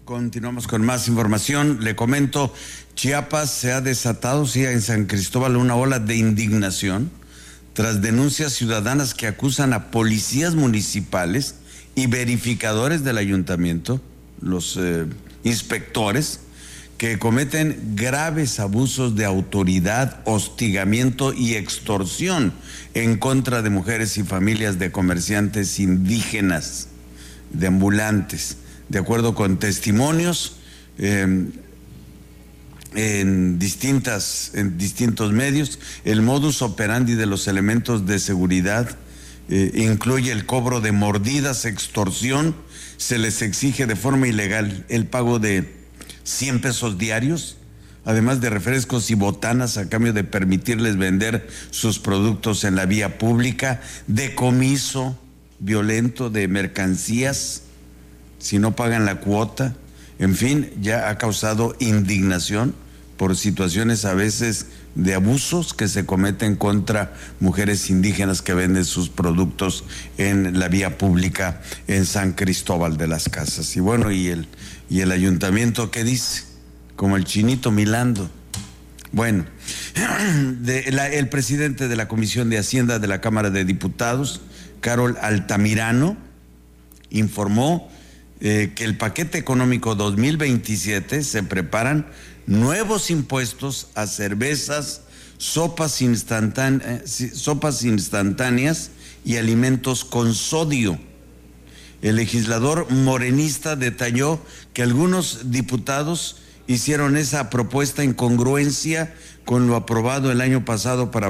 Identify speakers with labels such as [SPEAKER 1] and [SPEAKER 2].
[SPEAKER 1] Continuamos con más información. Le comento, Chiapas se ha desatado, sí, en San Cristóbal, una ola de indignación tras denuncias ciudadanas que acusan a policías municipales y verificadores del ayuntamiento, los inspectores, que cometen graves abusos de autoridad, hostigamiento y extorsión en contra de mujeres y familias de comerciantes indígenas, de ambulantes. De acuerdo con testimonios en distintos medios, el modus operandi de los elementos de seguridad incluye el cobro de mordidas, extorsión, se les exige de forma ilegal el pago de 100 pesos diarios, además de refrescos y botanas a cambio de permitirles vender sus productos en la vía pública, decomiso violento de mercancías si no pagan la cuota. En fin, ya ha causado indignación por situaciones a veces de abusos que se cometen contra mujeres indígenas que venden sus productos en la vía pública en San Cristóbal de las Casas. Y bueno, y el ayuntamiento, ¿qué dice? Como el chinito milando. Bueno, el presidente de la Comisión de Hacienda de la Cámara de Diputados, Carol Altamirano, informó que el paquete económico 2027 se preparan nuevos impuestos a cervezas, sopas instantáneas y alimentos con sodio. El legislador morenista detalló que algunos diputados hicieron esa propuesta en congruencia con lo aprobado el año pasado para